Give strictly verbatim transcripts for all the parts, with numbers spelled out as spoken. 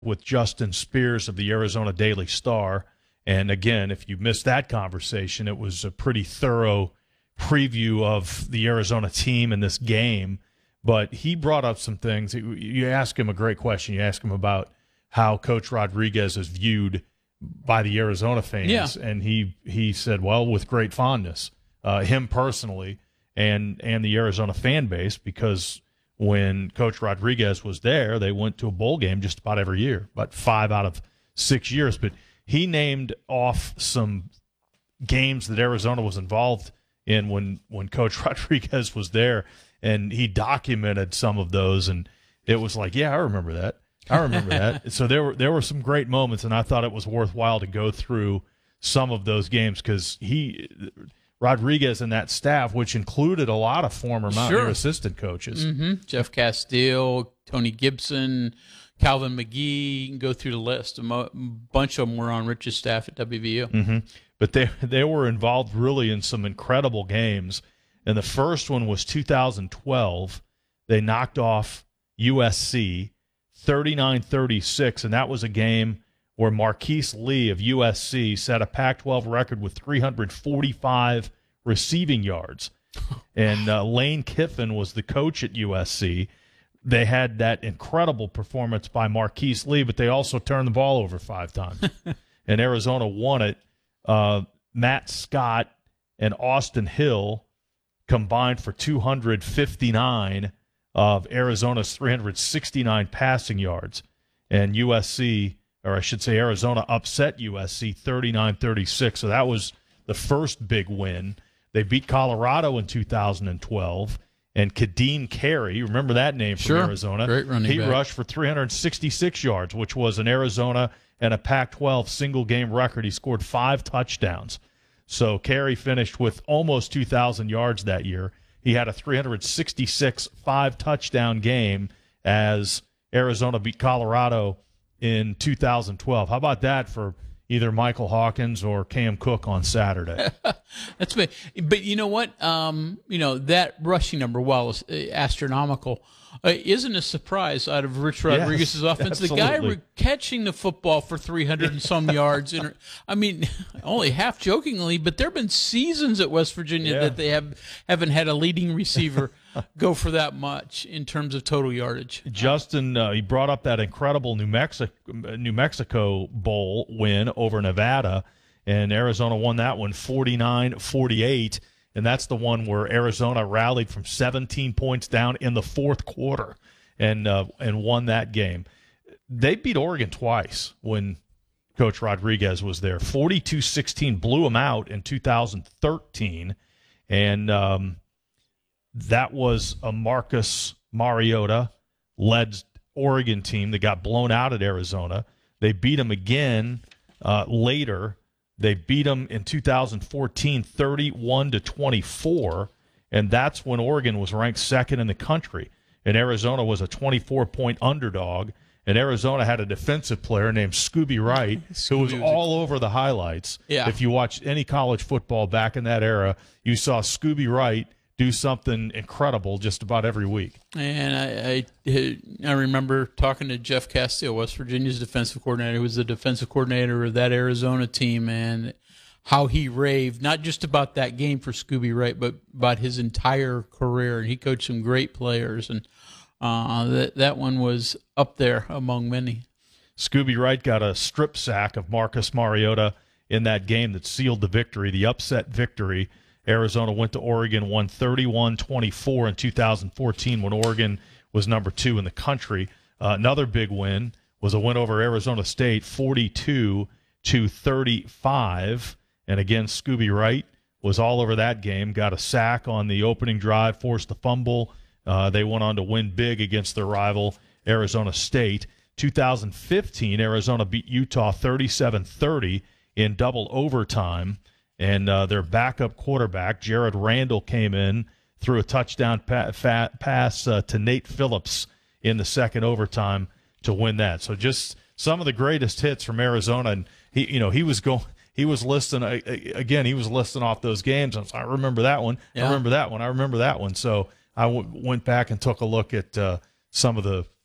with Justin Spears of the Arizona Daily Star. And again, if you missed that conversation, it was a pretty thorough preview of the Arizona team and this game. But he brought up some things. You ask him a great question. You ask him about how Coach Rodriguez is viewed by the Arizona fans. Yeah. And he, he said, well, with great fondness, uh, him personally and, and the Arizona fan base, because when Coach Rodriguez was there, they went to a bowl game just about every year, about five out of six years. But he named off some games that Arizona was involved in when, when Coach Rodriguez was there, and he documented some of those, and it was like, yeah, I remember that. I remember that. So there were there were some great moments, and I thought it was worthwhile to go through some of those games because he Rodriguez and that staff, which included a lot of former Mountaineer Sure. assistant coaches. Mm-hmm. Jeff Castile, Tony Gibson, Calvin McGee. You can go through the list. A mo- bunch of them were on Rich's staff at W V U. Mm-hmm. But they they were involved really in some incredible games. And the first one was two thousand twelve. They knocked off U S C thirty-nine thirty-six, and that was a game where Marquise Lee of U S C set a Pac twelve record with three hundred forty-five receiving yards. And uh, Lane Kiffin was the coach at U S C. They had that incredible performance by Marquise Lee, but they also turned the ball over five times. And Arizona won it. Uh, Matt Scott and Austin Hill combined for two hundred fifty-nine of Arizona's three hundred sixty-nine passing yards. And U S C, or I should say Arizona, upset U S C thirty-nine thirty-six. So that was the first big win. They beat Colorado in two thousand twelve. And Kadeem Carey, remember that name from Sure. Arizona? Great running He back. rushed for three hundred sixty-six yards, which was an Arizona and a Pac twelve single-game record. He scored five touchdowns. So Carey finished with almost two thousand yards that year. He had a three hundred sixty-six five-touchdown game as Arizona beat Colorado in two thousand twelve. How about that for either Michael Hawkins or Cam Cook on Saturday? That's big. But you know what? Um, you know, that rushing number, while it's uh, astronomical, uh, isn't a surprise out of Rich Rodriguez's Yes, offense. absolutely. The guy re- catching the football for three hundred and some yards. In, I mean, only half jokingly, but there have been seasons at West Virginia Yeah. that they have, haven't had a leading receiver go for that much in terms of total yardage. Justin, uh, he brought up that incredible New Mexico New Mexico Bowl win over Nevada, and Arizona won that one forty-nine forty-eight, and that's the one where Arizona rallied from seventeen points down in the fourth quarter and uh, and won that game. They beat Oregon twice when Coach Rodriguez was there. forty-two sixteen, blew them out in two thousand thirteen, and um, that was a Marcus Mariota-led Oregon team that got blown out at Arizona. They beat them again uh, later. They beat them in two thousand fourteen, thirty-one to twenty-four, and that's when Oregon was ranked second in the country, and Arizona was a twenty-four point underdog. And Arizona had a defensive player named Scooby Wright, who was all over the highlights. Yeah. If you watched any college football back in that era, you saw Scooby Wright do something incredible just about every week. And I, I I remember talking to Jeff Castile, West Virginia's defensive coordinator, who was the defensive coordinator of that Arizona team, and how he raved, not just about that game for Scooby Wright, but about his entire career. And he coached some great players, and uh, that, that one was up there among many. Scooby Wright got a strip sack of Marcus Mariota in that game that sealed the victory, the upset victory. Arizona went to Oregon, won thirty-one twenty-four in two thousand fourteen when Oregon was number two in the country. Uh, another big win was a win over Arizona State, forty-two to thirty-five. And again, Scooby Wright was all over that game, got a sack on the opening drive, forced a fumble. Uh, they went on to win big against their rival, Arizona State. two thousand fifteen, Arizona beat Utah thirty-seven thirty in double overtime. And uh, their backup quarterback, Jared Randall, came in, threw a touchdown pa- fa- pass uh, to Nate Phillips in the second overtime to win that. So just some of the greatest hits from Arizona. And he, you know, he was going, he was listing uh, again. He was listing off those games. I, was, I remember that one. Yeah. I remember that one. I remember that one. So I w- went back and took a look at uh, some of the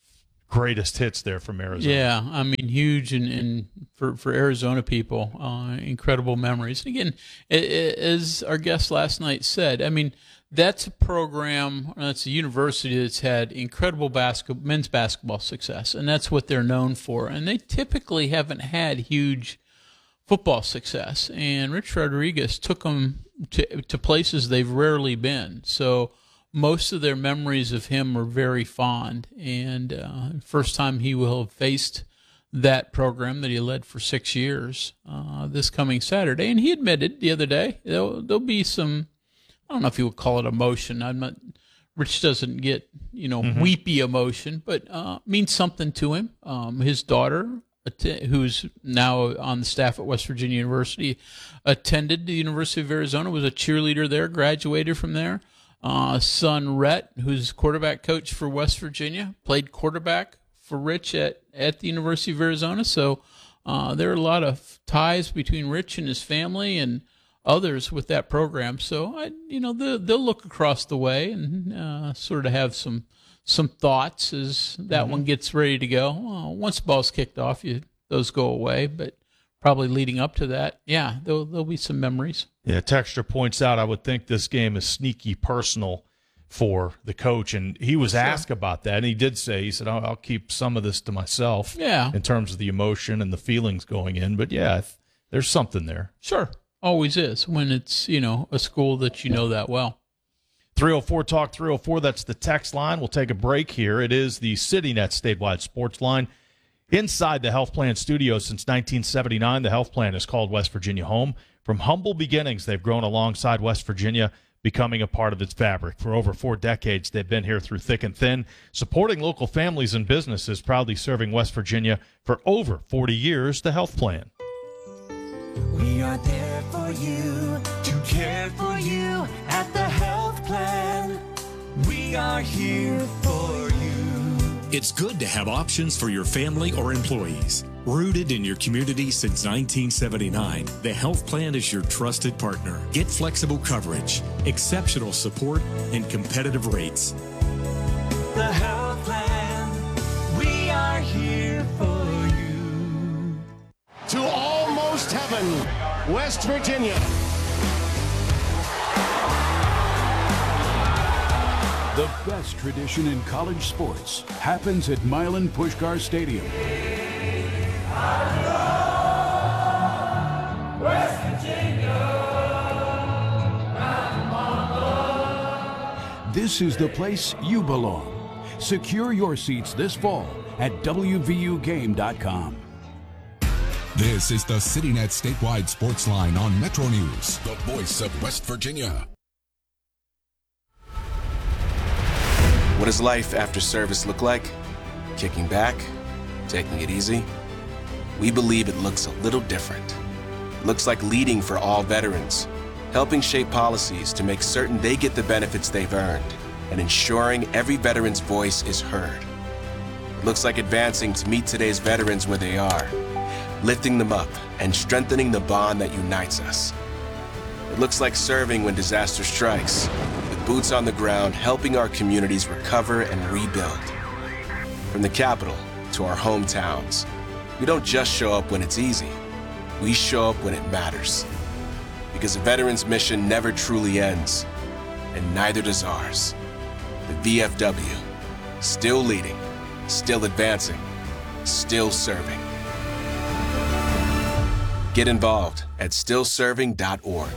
greatest hits there from Arizona. Yeah, I mean, huge and, and for, for Arizona people, uh, incredible memories. And again, it, it, as our guest last night said, I mean, that's a program, that's a university that's had incredible basketball, men's basketball success, and that's what they're known for. And they typically haven't had huge football success. And Rich Rodriguez took them to, to places they've rarely been. So most of their memories of him are very fond. And uh, first time he will have faced that program that he led for six years uh, this coming Saturday. And he admitted the other day there'll, there'll be some, I don't know if you would call it emotion. I'm not. Rich doesn't get, you know, mm-hmm. weepy emotion, but uh, means something to him. Um, his daughter, who's now on the staff at West Virginia University, attended the University of Arizona, was a cheerleader there, graduated from there. Uh, son Rhett, who's quarterback coach for West Virginia, played quarterback for Rich at, at the University of Arizona. So uh, there are a lot of ties between Rich and his family and others with that program. So, I, you know, they'll, they'll look across the way and uh, sort of have some some thoughts as that mm-hmm. one gets ready to go. Well, once the ball's kicked off, you those go away, but probably leading up to that, yeah, there'll, there'll be some memories. Yeah, Texture points out, I would think this game is sneaky personal for the coach, and he was sure. asked about that, and he did say, he said, I'll, I'll keep some of this to myself yeah. in terms of the emotion and the feelings going in, but yeah, there's something there. Sure. Always is when it's, you know, a school that you know that well. three oh four talk three oh four, that's the text line. We'll take a break here. It is the CityNet statewide sports line. Inside the Health Plan studio since nineteen seventy-nine, the Health Plan is called West Virginia home. From humble beginnings, they've grown alongside West Virginia, becoming a part of its fabric. For over four decades, they've been here through thick and thin, supporting local families and businesses, proudly serving West Virginia for over forty years. The Health Plan. We are there for you, to care for you at the Health Plan. We are here for you. It's good to have options for your family or employees. Rooted in your community since nineteen seventy-nine, the Health Plan is your trusted partner. Get flexible coverage, exceptional support, and competitive rates. The Health Plan, we are here for you. To almost heaven, West Virginia. The best tradition in college sports happens at Milan Puskar Stadium. West Virginia. This is the place you belong. Secure your seats this fall at W V U game dot com. This is the CityNet statewide sports line on Metro News, the voice of West Virginia. What does life after service look like? Kicking back? Taking it easy? We believe it looks a little different. It looks like leading for all veterans, helping shape policies to make certain they get the benefits they've earned, and ensuring every veteran's voice is heard. It looks like advancing to meet today's veterans where they are, lifting them up and strengthening the bond that unites us. It looks like serving when disaster strikes, with boots on the ground helping our communities recover and rebuild. From the capital to our hometowns, we don't just show up when it's easy, we show up when it matters. Because a veteran's mission never truly ends, and neither does ours. The V F W, still leading, still advancing, still serving. Get involved at still serving dot org.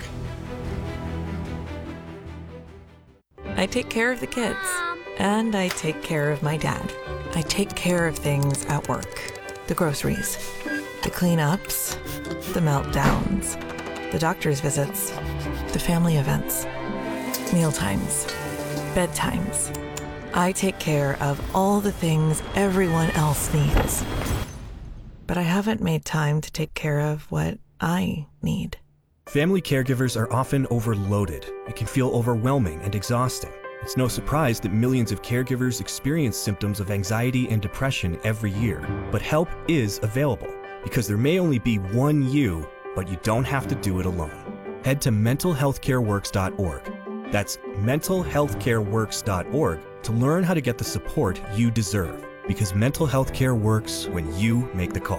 I take care of the kids, and I take care of my dad. I take care of things at work. The groceries, the cleanups, the meltdowns, the doctor's visits, the family events, mealtimes, bedtimes. I take care of all the things everyone else needs. But I haven't made time to take care of what I need. Family caregivers are often overloaded. It can feel overwhelming and exhausting. It's no surprise that millions of caregivers experience symptoms of anxiety and depression every year. But help is available, because there may only be one you, but you don't have to do it alone. Head to mental health care works dot org. That's mental health care works dot org to learn how to get the support you deserve. because mental health care works when you make the call.